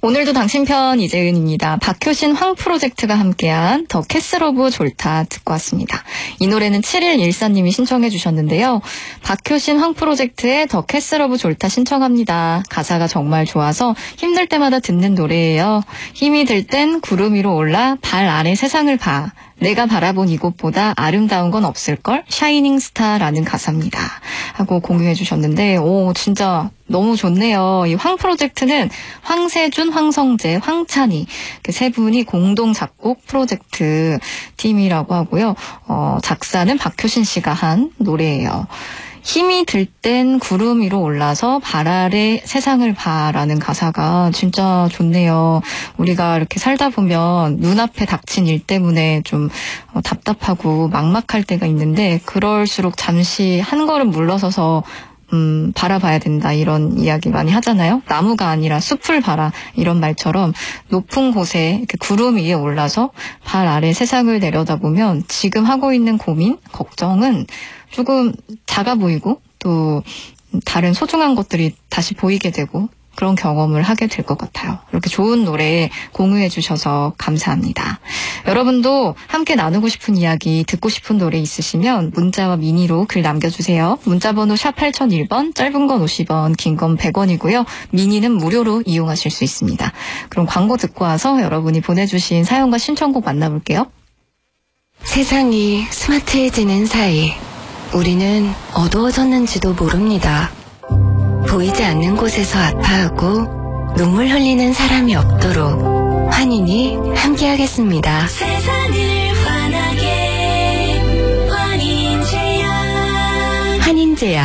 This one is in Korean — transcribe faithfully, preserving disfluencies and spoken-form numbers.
오늘도 당신편 이재은입니다. 박효신 황 프로젝트가 함께한 더 캐슬 오브 졸타 듣고 왔습니다. 이 노래는 칠일일사님이 신청해 주셨는데요. 박효신 황 프로젝트의 더 캐슬 오브 졸타 신청합니다. 가사가 정말 좋아서 힘들 때마다 듣는 노래예요. 힘이 들 땐 구름 위로 올라 발 아래 세상을 봐. 내가 바라본 이곳보다 아름다운 건 없을걸? 샤이닝 스타라는 가사입니다. 하고 공유해 주셨는데 오 진짜 너무 좋네요. 이 황 프로젝트는 황세준, 황성재, 황찬희 세 분이 공동 작곡 프로젝트 팀이라고 하고요. 어, 작사는 박효신 씨가 한 노래예요. 힘이 들 땐 구름 위로 올라서 발 아래 세상을 봐라는 가사가 진짜 좋네요. 우리가 이렇게 살다 보면 눈앞에 닥친 일 때문에 좀 답답하고 막막할 때가 있는데 그럴수록 잠시 한 걸음 물러서서 음, 바라봐야 된다 이런 이야기 많이 하잖아요. 나무가 아니라 숲을 봐라 이런 말처럼 높은 곳에 이렇게 구름 위에 올라서 발 아래 세상을 내려다보면 지금 하고 있는 고민, 걱정은 조금 작아 보이고 또 다른 소중한 것들이 다시 보이게 되고 그런 경험을 하게 될 것 같아요. 이렇게 좋은 노래 공유해 주셔서 감사합니다. 여러분도 함께 나누고 싶은 이야기, 듣고 싶은 노래 있으시면 문자와 미니로 글 남겨주세요. 문자번호 샵 팔공공일 번, 짧은 건 오십 원, 긴 건 백 원이고요. 미니는 무료로 이용하실 수 있습니다. 그럼 광고 듣고 와서 여러분이 보내주신 사연과 신청곡 만나볼게요. 세상이 스마트해지는 사이 우리는 어두워졌는지도 모릅니다. 보이지 않는 곳에서 아파하고 눈물 흘리는 사람이 없도록 환인이 함께하겠습니다. 세상을 환하게 환인제약 환인제약